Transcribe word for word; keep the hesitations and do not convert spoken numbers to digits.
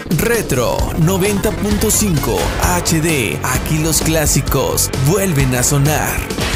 Retro noventa punto cinco H D. Aquí los clásicos vuelven a sonar.